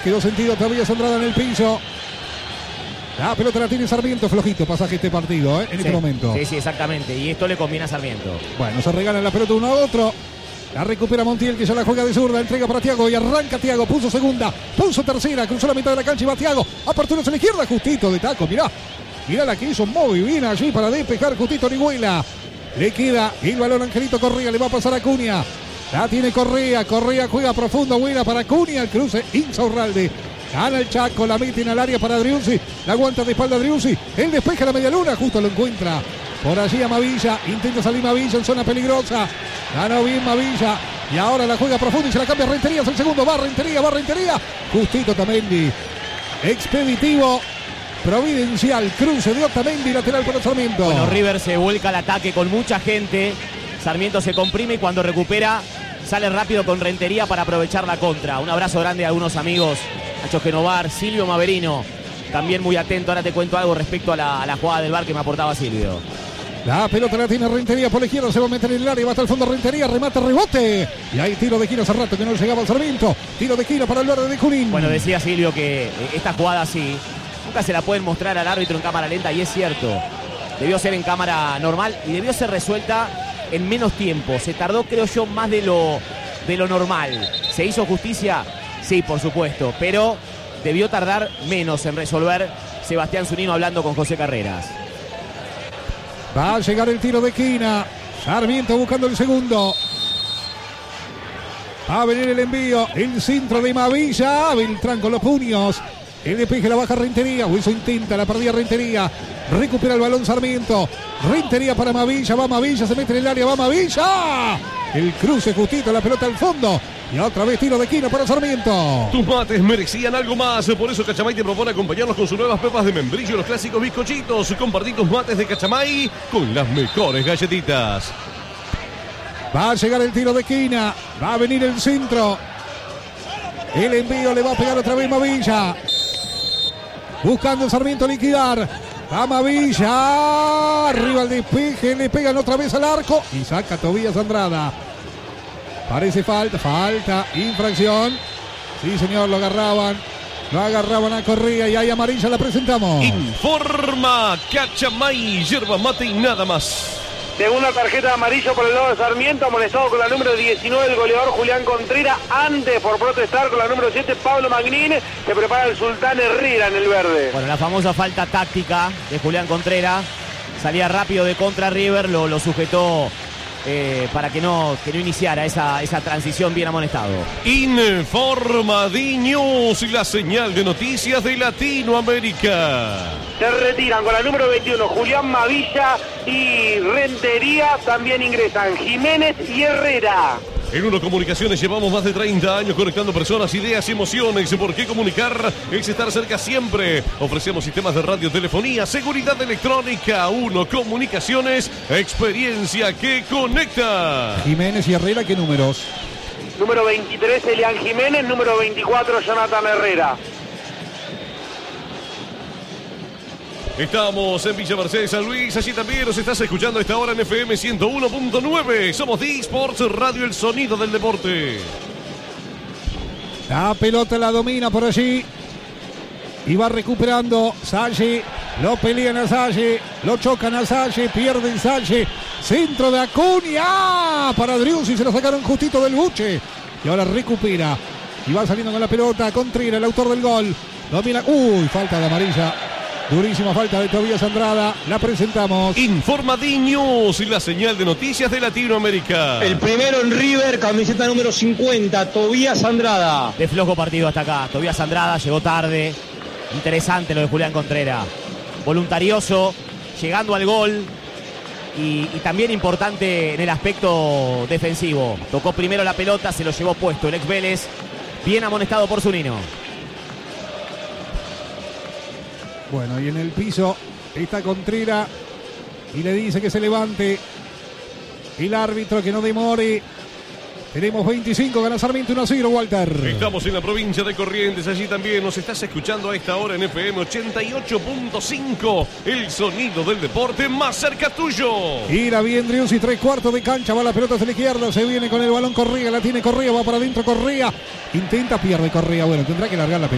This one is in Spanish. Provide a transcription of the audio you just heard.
quedó sentido Tobias Andrada en el piso. La pelota la tiene Sarmiento, flojito pasaje este partido, en este momento. Sí, exactamente. Y esto le conviene a Sarmiento. Bueno, se regalan la pelota uno a otro. La recupera Montiel, que ya la juega de zurda. Entrega para Thiago y arranca Thiago. Puso segunda, puso tercera. Cruzó la mitad de la cancha y va Thiago. Apertura hacia la izquierda, justito de taco. Mirá la que hizo muy bien allí para despejar justito Orihuela. Le queda el balón Angelito Correa. Le va a pasar a Cunha. La tiene Correa. Correa juega profundo. Buena para Cunha. El cruce Insaurralde. Gana el Chaco, la meten al área para Driussi. La aguanta de espalda Driussi. Él despeja la media luna, justo lo encuentra. Por allí a Mavilla. Intenta salir Mavilla en zona peligrosa. Ganó bien Mavilla. Y ahora la juega profunda y se la cambia a Rentería. Es el segundo. Va Rentería. Justito Otamendi. Expeditivo. Providencial. Cruce de Otamendi. Lateral para Sarmiento. Bueno, River se vuelca al ataque con mucha gente. Sarmiento se comprime y cuando recupera sale rápido con Rentería para aprovechar la contra. Un abrazo grande a algunos amigos. Nacho Genovar, Silvio Maverino, también muy atento. Ahora te cuento algo respecto a la jugada del VAR que me aportaba Silvio. La pelota la tiene Rentería por la izquierda, se va a meter en el área, va hasta el fondo Rentería, remate, rebote. Y hay tiro de esquina hace rato que no llegaba al Sarmiento. Tiro de esquina para el verde de Junín. Bueno, decía Silvio que esta jugada así nunca se la pueden mostrar al árbitro en cámara lenta, y es cierto. Debió ser en cámara normal y debió ser resuelta en menos tiempo. Se tardó, creo yo, más de lo normal. ¿Se hizo justicia? Sí, por supuesto, pero debió tardar menos en resolver. Sebastián Zunino hablando con José Carreras. Va a llegar el tiro de esquina. Sarmiento buscando el segundo. Va a venir el envío. El centro de Mavilla. Beltrán con los puños. El despeje la baja Rentería. Wilson intenta, la perdía Rentería. Recupera el balón Sarmiento. Rentería para Mavilla. Va Mavilla, se mete en el área. Va Mavilla. El cruce justito, la pelota al fondo. Y otra vez tiro de esquina para Sarmiento. Tus mates merecían algo más. Por eso Cachamay te propone acompañarnos con sus nuevas pepas de membrillo, los clásicos bizcochitos. Compartí tus mates de Cachamay con las mejores galletitas. Va a llegar el tiro de esquina. Va a venir el centro. El envío le va a pegar otra vez Mavilla. Buscando el Sarmiento liquidar. Va Mavilla. Arriba el despeje. Le pegan otra vez al arco. Y saca Tobias Andrada. Parece falta, infracción. Sí, señor, lo agarraban a Correa y ahí amarilla la presentamos. Informa Cachamay, yerba mate y nada más. Segunda tarjeta de amarillo por el lado de Sarmiento, amonestado con la número 19 el goleador Julián Contreras. Antes por protestar con la número 7 Pablo Magnín. Se prepara el Sultán Herrera en el verde. Bueno, la famosa falta táctica de Julián Contreras. Salía rápido de contra River, lo sujetó para que no iniciara esa transición, bien amonestado. Informa News, la señal de noticias de Latinoamérica. Se retiran con la número 21 Julián Mavilla y Rentería. También ingresan Jiménez y Herrera. En Uno Comunicaciones llevamos más de 30 años conectando personas, ideas y emociones. ¿Por qué comunicar? Es estar cerca siempre. Ofrecemos sistemas de radiotelefonía, seguridad electrónica. Uno Comunicaciones, experiencia que conecta. Jiménez y Herrera, ¿qué números? Número 23 Elian Jiménez, número 24 Jonathan Herrera. Estamos en Villa Mercedes, San Luis. Allí también nos estás escuchando a esta hora en FM 101.9. Somos D-Sports Radio, el sonido del deporte. La pelota la domina por allí. Y va recuperando Salle. Lo pelean a Salle. Lo chocan a Salle. Pierden Salle. Centro de Acuña. Para Driussi. Se lo sacaron justito del buche. Y ahora recupera. Y va saliendo con la pelota. Contreras, el autor del gol. Domina. Uy, falta de amarilla. Durísima falta de Tobias Andrada. La presentamos. Informa News, la señal de noticias de Latinoamérica. El primero en River, camiseta número 50, Tobias Andrada. De flojo partido hasta acá. Tobias Andrada llegó tarde. Interesante lo de Julián Contreras. Voluntarioso, llegando al gol. Y también importante en el aspecto defensivo. Tocó primero la pelota, se lo llevó puesto el ex Vélez. Bien amonestado por Zunino. Bueno, y en el piso está Contreras y le dice que se levante el árbitro, que no demore. Tenemos 25, gana Sarmiento 1-0, Walter. Estamos en la provincia de Corrientes, allí también nos estás escuchando a esta hora en FM 88.5, el sonido del deporte más cerca tuyo. Ira bien Driussi, 3/4 de cancha, va la pelota hacia la izquierda, se viene con el balón Correa, la tiene Correa, va para adentro Correa, intenta, pierde Correa, bueno, tendrá que largar la pelota.